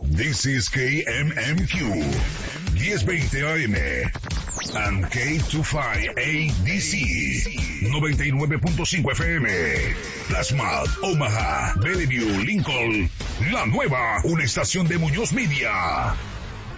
This is KMMQ 1020 AM and K25ADC 99.5 FM. Plasma, Omaha, Bellevue, Lincoln. La nueva, una estación de Muñoz Media.